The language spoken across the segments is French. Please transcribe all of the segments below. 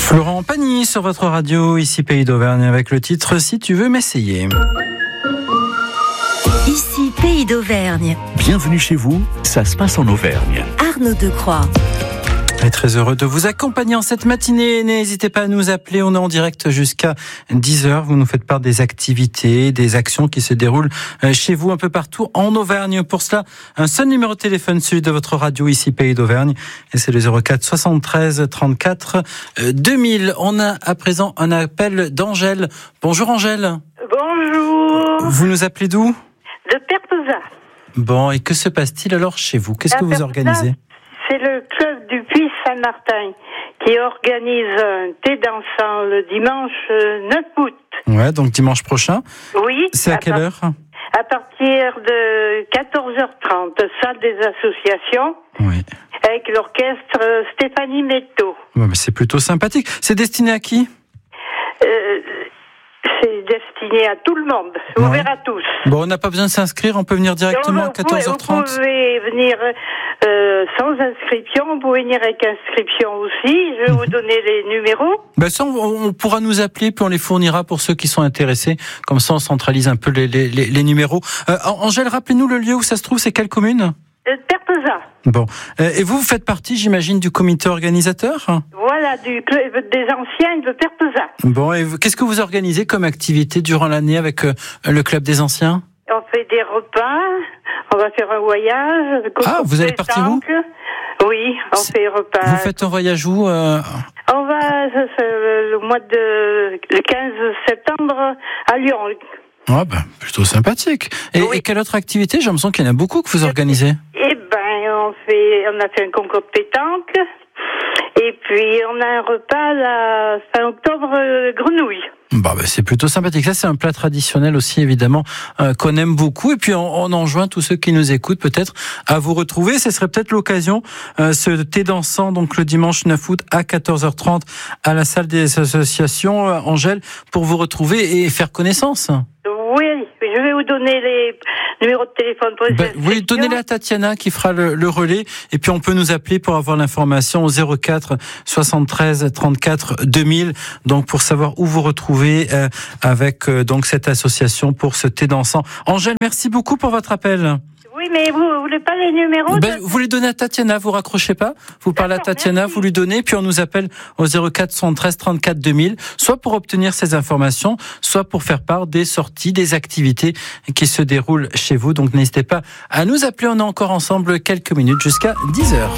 Florent Pagny sur votre radio, ici Pays d'Auvergne, avec le titre « Si tu veux m'essayer ». Ici Pays d'Auvergne. Bienvenue chez vous, ça se passe en Auvergne. Arnaud Decroix. Et très heureux de vous accompagner en cette matinée. N'hésitez pas à nous appeler, on est en direct jusqu'à 10h. Vous nous faites part des activités, des actions qui se déroulent chez vous un peu partout en Auvergne. Pour cela, un seul numéro de téléphone, celui de votre radio ici Pays d'Auvergne. Et c'est le 04 73 34 2000. On a à présent un appel d'Angèle. Bonjour Angèle. Bonjour. Vous nous appelez d'où ? De Perpesa. Bon, et que se passe-t-il alors chez vous ? Qu'est-ce que vous organisez ? C'est le club du Puy Saint-Martin qui organise un thé dansant le dimanche 9 août. Ouais, donc dimanche prochain. Oui. C'est à quelle heure ? À partir de 14h30, salle des associations. Oui. Avec l'orchestre Stéphanie Metto. Ouais, mais c'est plutôt sympathique. C'est destiné à qui ? C'est destiné à tout le monde, ouvert à tous. Bon, on n'a pas besoin de s'inscrire, on peut venir directement à 14h30. Vous pouvez venir sans inscription, vous pouvez venir avec inscription aussi. Je vais vous donner les numéros. Ben ça, on pourra nous appeler, puis on les fournira pour ceux qui sont intéressés. Comme ça, on centralise un peu les numéros. Angèle, rappelez-nous le lieu où ça se trouve, c'est quelle commune ? Perpesa. Bon. Et vous faites partie, j'imagine, du comité organisateur ? Voilà, du club des anciens de Perpesa. Bon, et qu'est-ce que vous organisez comme activité durant l'année avec le club des anciens ? On fait des repas, on va faire un voyage. Ah, vous allez partir où ? Oui, on fait un repas. Vous faites un voyage où On va le mois de le 15 septembre à Lyon. Ah ben, plutôt sympathique. Et, oui. Et quelle autre activité ? J'ai l'impression qu'il y en a beaucoup que vous organisez. Eh ben, on a fait un concours de pétanque. Et puis, on a un repas la fin octobre grenouille. Bah, c'est plutôt sympathique. Ça, c'est un plat traditionnel aussi, évidemment, qu'on aime beaucoup. Et puis, on enjoint tous ceux qui nous écoutent, peut-être, à vous retrouver. Ce serait peut-être l'occasion, ce thé dansant, donc le dimanche 9 août à 14h30 à la salle des associations, Angèle, pour vous retrouver et faire connaissance. Oui, je vais vous donner les numéros de téléphone pour les inscriptions. Oui, donnez-les à Tatiana qui fera le relais. Et puis, on peut nous appeler pour avoir l'information au 04 73 34 2000. Donc, pour savoir où vous retrouvez avec donc cette association pour ce thé dansant. Angèle, merci beaucoup pour votre appel. Oui, mais vous voulez pas les numéros vous les donnez à Tatiana, vous raccrochez pas. Vous parlez à Tatiana, merci. Vous lui donnez, puis on nous appelle au 04 73 34 2000, soit pour obtenir ces informations, soit pour faire part des sorties, des activités qui se déroulent chez vous. Donc n'hésitez pas à nous appeler, on est encore ensemble quelques minutes jusqu'à 10h.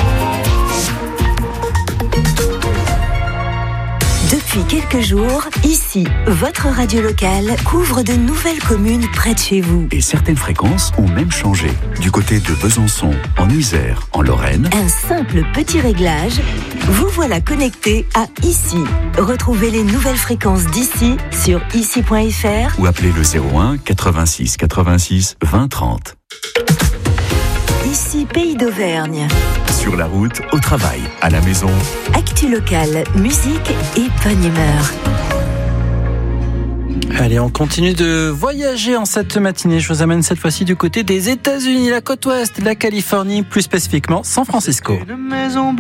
Depuis quelques jours, ici, votre radio locale couvre de nouvelles communes près de chez vous. Et certaines fréquences ont même changé. Du côté de Besançon, en Isère, en Lorraine. Un simple petit réglage, vous voilà connecté à Ici. Retrouvez les nouvelles fréquences d'ici sur ici.fr ou appelez le 01 86 86 20 30. Ici Pays d'Auvergne. Sur la route, au travail, à la maison. Actu locale, musique et bonne humeur. Allez, on continue de voyager en cette matinée. Je vous amène cette fois-ci du côté des États-Unis, la côte ouest, la Californie, plus spécifiquement San Francisco.